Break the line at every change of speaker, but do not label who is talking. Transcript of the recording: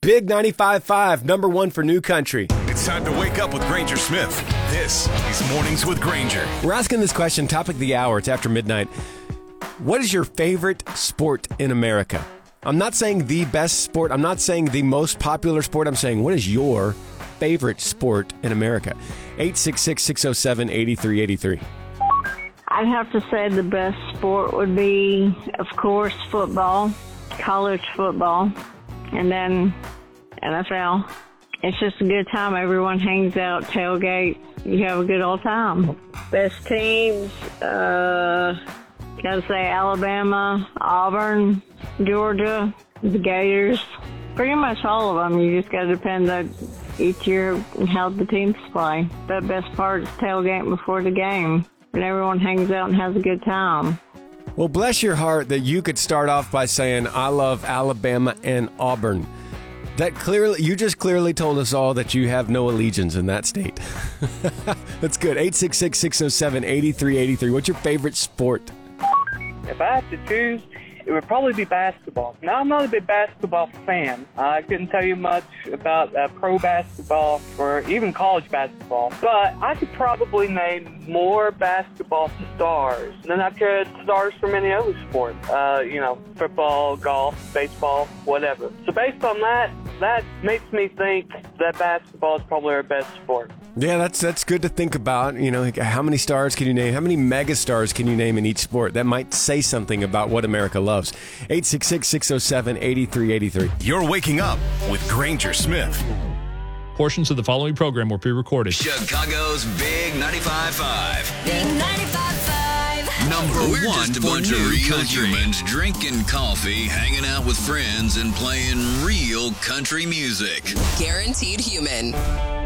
Big 95.5, number one for New Country.
It's time to wake up with Granger Smith. This is Mornings with Granger.
We're asking this question, topic of the hour. It's after midnight. What is your favorite sport in America? I'm not saying the best sport. I'm not saying the most popular sport. I'm saying, what is your favorite sport in America? 866-607-8383.
I'd have to say the best sport would be, of course, football, college football, and then NFL. It's just a good time. Everyone hangs out, tailgate. You have a good old time. Best teams, gotta say Alabama, Auburn, Georgia, the Gators. Pretty much all of them. You just gotta depend on each year how the teams play. The best part is tailgating before the game. And everyone hangs out and has a good time.
Well, bless your heart that you could start off by saying, I love Alabama and Auburn. You just clearly told us all that you have no allegiance in that state. That's good. 866-607-8383. What's your favorite sport?
If I had to choose, it would probably be basketball. Now, I'm not a big basketball fan. I couldn't tell you much about pro basketball or even college basketball, but I could probably name more basketball stars than I could stars from any other sport. Football, golf, baseball, whatever. So based on that makes me think that basketball is probably our best sport.
Yeah, that's good to think about. You know, how many stars can you name? How many mega stars can you name in each sport? That might say something about what America loves. 866-607-8383.
You're waking up with Granger Smith.
Portions of the following program were pre-recorded.
Chicago's Big 95.5.
Big 95.5.
Number one for new humans drinking coffee, hanging out with friends, and playing real country music.
Guaranteed Human.